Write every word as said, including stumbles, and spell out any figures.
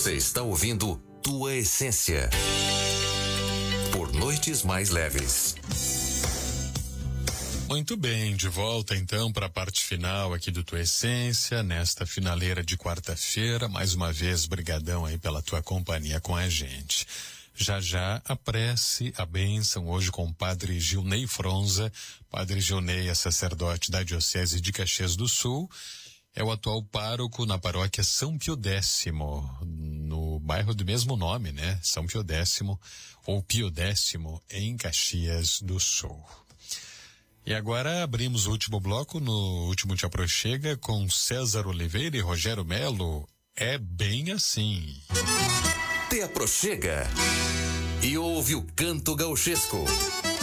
Você está ouvindo Tua Essência. Por Noites Mais Leves. Muito bem, de volta então para a parte final aqui do Tua Essência, nesta finaleira de quarta-feira. Mais uma vez, brigadão aí pela tua companhia com a gente. Já já a prece, a bênção, hoje com o padre Gilney Fronza. Padre Gilney é sacerdote da Diocese de Caxias do Sul. É o atual pároco na paróquia São Pio Décimo, no bairro do mesmo nome, né? São Pio Décimo, ou Pio Décimo, em Caxias do Sul. E agora abrimos o último bloco, no último Te Aproxega, com César Oliveira e Rogério Melo. É bem assim. Te Aproxega e ouve o canto gauchesco.